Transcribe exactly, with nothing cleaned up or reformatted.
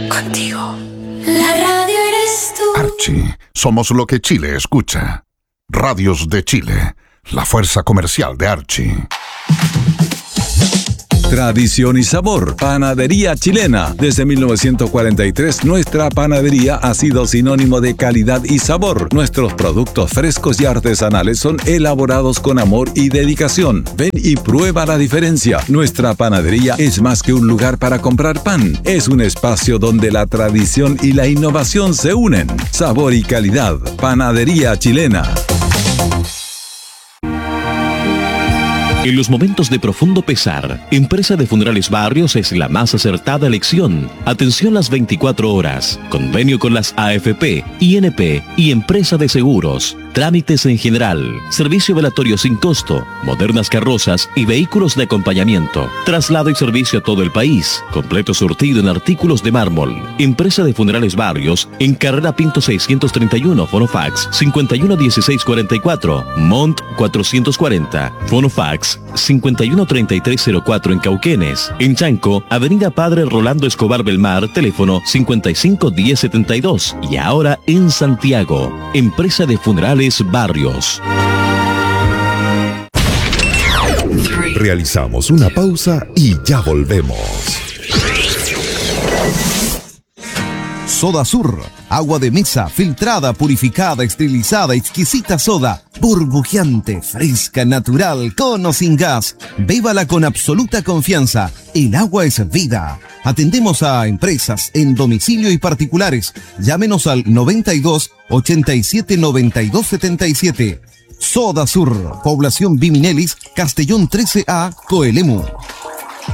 Contigo. La radio eres tú. Archie, somos lo que Chile escucha. Radios de Chile, la fuerza comercial de Archie. Tradición y sabor, panadería chilena. Desde mil novecientos cuarenta y tres, nuestra panadería ha sido sinónimo de calidad y sabor. Nuestros productos frescos y artesanales son elaborados con amor y dedicación. Ven y prueba la diferencia. Nuestra panadería es más que un lugar para comprar pan. Es un espacio donde la tradición y la innovación se unen. Sabor y calidad, panadería chilena. En los momentos de profundo pesar, Empresa de Funerales Barrios es la más acertada elección. Atención las veinticuatro horas. Convenio con las A F P, I N P y Empresa de Seguros. Trámites en general. Servicio velatorio sin costo. Modernas carrozas y vehículos de acompañamiento. Traslado y servicio a todo el país. Completo surtido en artículos de mármol. Empresa de Funerales Barrios en Carrera Pinto seiscientos treinta y uno. Fonofax cincuenta y uno dieciséis cuarenta y cuatro. Mont cuatrocientos cuarenta. Fonofax cincuenta y uno treinta y tres cero cuatro en Cauquenes. En Chanco, Avenida Padre Rolando Escobar Belmar, teléfono cincuenta y cinco diez setenta y dos. Y ahora en Santiago, Empresa de Funerales Barrios. Realizamos una pausa y ya volvemos. Soda Sur, agua de mesa, filtrada, purificada, esterilizada, exquisita soda, burbujeante, fresca, natural, con o sin gas. Bébala con absoluta confianza. El agua es vida. Atendemos a empresas, en domicilio y particulares. Llámenos al noventa y dos, ochenta y siete, noventa y dos, setenta y siete. Soda Sur, población Biminelis, Castellón trece A, Coelemu.